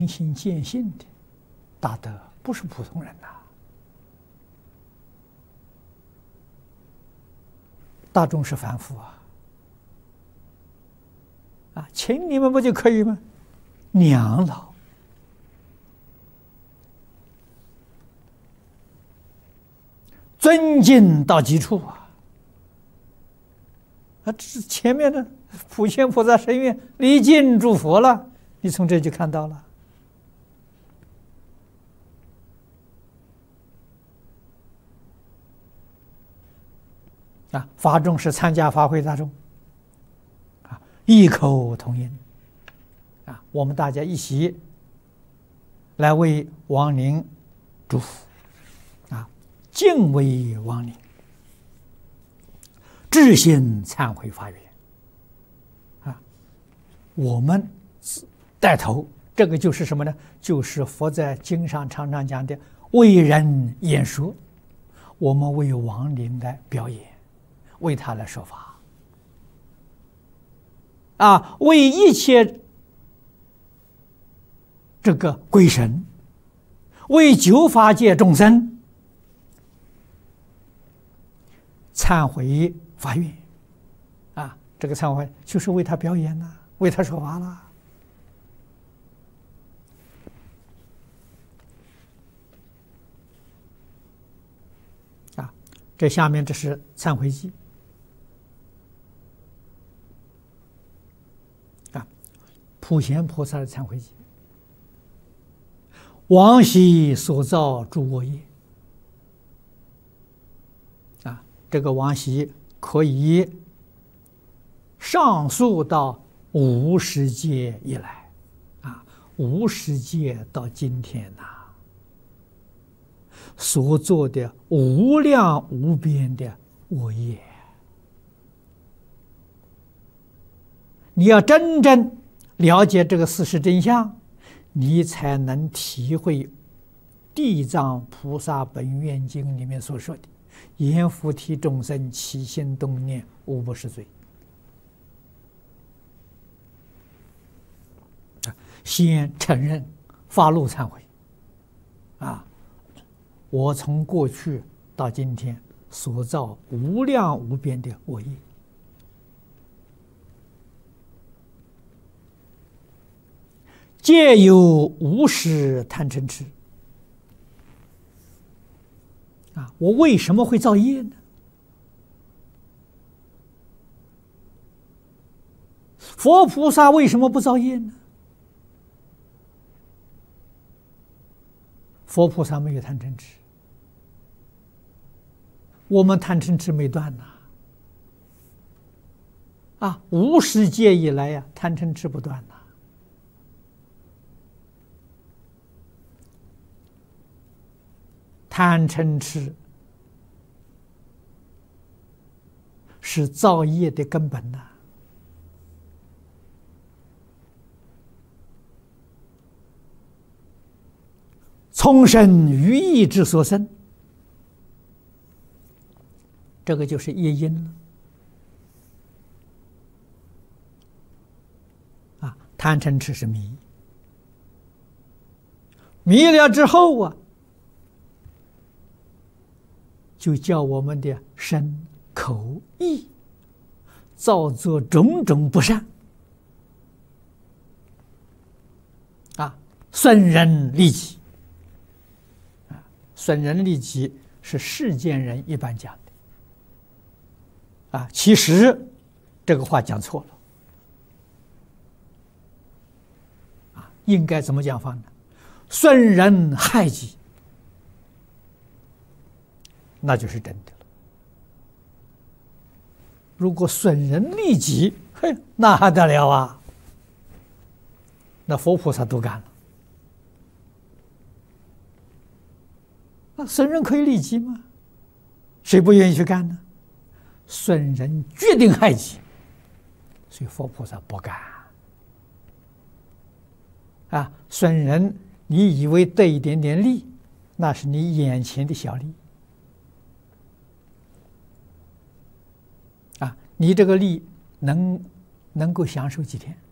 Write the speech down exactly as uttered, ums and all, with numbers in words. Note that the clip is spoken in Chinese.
明心见性的大德，不是普通人呐、大众是凡夫啊，啊，请你们不就可以吗？娘老，尊敬到极处啊！啊，这前面的普贤菩萨深愿礼敬诸佛了，你从这就看到了。啊，法众是参加法会大众，啊，异口同音，啊，我们大家一起来为亡灵祝福，啊，敬畏亡灵，至心忏悔发愿，啊，我们带头，这个就是什么呢？就是佛在经上常常讲的为人演说，我们为亡灵来表演。为他来说法，啊，为一切这个鬼神，为九法界众生忏悔发愿，啊，这个忏悔就是为他表演呐、啊，为他说法啦。啊，这下面这是忏悔记。普贤菩萨的忏悔记，往昔所造诸恶业，啊，这个往昔可以上溯到无始劫以来，啊，无始劫到今天呐、啊，所做的无量无边的恶业，你要真正了解这个事实真相，你才能体会《地藏菩萨本愿经》里面所说的“阎浮提众生起心动念，无不是罪”。先承认发露忏悔，啊，我从过去到今天所造无量无边的恶业。皆有无始贪嗔痴啊！我为什么会造业呢？佛菩萨为什么不造业呢？佛菩萨没有贪嗔痴，我们贪嗔痴没断呐！啊，无始劫以来呀、啊，贪嗔痴不断呐！贪嗔痴是造业的根本呐、啊！从生于意之所生，这个就是业因了。啊，贪嗔痴是迷，迷了之后啊，就叫我们的身口意造作种种不善，啊，损人利己，啊，损人利己是世间人一般讲的，啊，其实这个话讲错了，啊，应该怎么讲法呢？损人害己，那就是真的了。如果损人利己，嘿，那还得了啊！那佛菩萨都干了。那损人可以利己吗？谁不愿意去干呢？损人决定害己，所以佛菩萨不干。啊，损人，你以为得一点点利，那是你眼前的小利。啊，你这个利能能够享受几天？